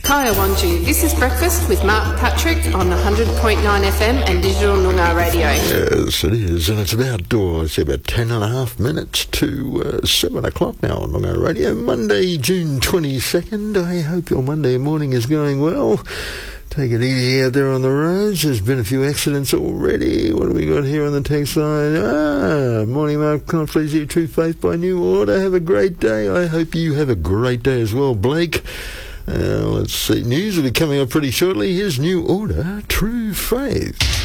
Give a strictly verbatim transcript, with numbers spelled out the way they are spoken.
Kaya Wanju. This is Breakfast with Mark Patrick on one hundred point nine F M and Digital Noongar Radio. Yes, it is, and it's about, oh, it's about ten and a half minutes to uh, seven o'clock now on Noongar Radio. Monday, June twenty-second. I hope your Monday morning is going well. Take it easy out there on the roads. There's been a few accidents already. What have we got here on the text line? Ah, morning, Mark. Can't please you, True Faith by New Order. Have a great day. I hope you have a great day as well, Blake. Uh, let's see. News will be coming up pretty shortly. Here's New Order, True Faith.